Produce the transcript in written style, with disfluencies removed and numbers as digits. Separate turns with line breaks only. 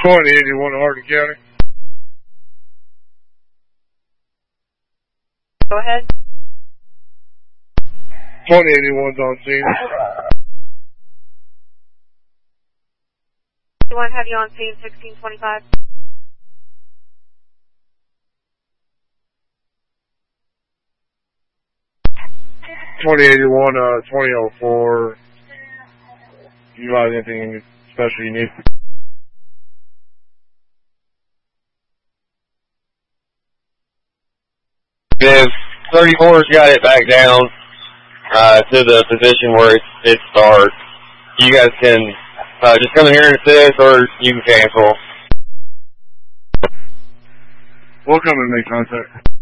2081 Hardin County.
Go ahead.
2081's on scene.
Do I have you on scene 1625?
.2081, 2004. Do you have anything special you need?
If 34's got it back down to the position where it starts, you guys can just come in here and assist, or you can cancel.
We'll come and make contact.